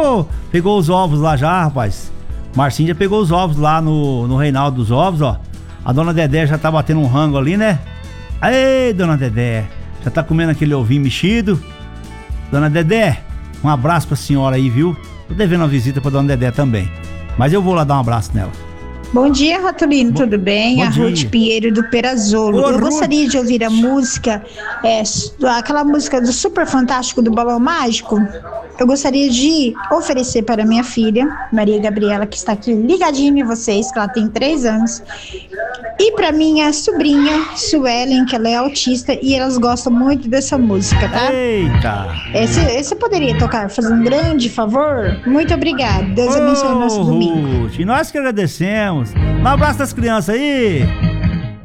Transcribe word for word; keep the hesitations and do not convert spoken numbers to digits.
pegou, pegou os ovos lá já, rapaz. Marcinho já pegou os ovos lá no, no Reinaldo dos Ovos, ó. A dona Dedé já tá batendo um rango ali, né? Aê, dona Dedé, já tá comendo aquele ovinho mexido. Dona Dedé, um abraço pra senhora aí, viu? Tô devendo uma visita pra dona Dedé também, mas eu vou lá dar um abraço nela. Bom dia, Ratolino, Bo- tudo bem? bom A dia. Ruth Pinheiro do Perazolo. Ô, Eu Ruth. gostaria de ouvir a música, é, aquela música do Super Fantástico do Balão Mágico. Eu gostaria de oferecer para minha filha, Maria Gabriela, que está aqui ligadinha em vocês, que ela tem três anos. E para minha sobrinha, Suelen, que ela é autista e elas gostam muito dessa música, tá? Eita! Esse, você poderia tocar, fazer um grande favor? Muito obrigada. Deus abençoe o nosso Ô, domingo. Ruth, nós que agradecemos. Um abraço das crianças aí.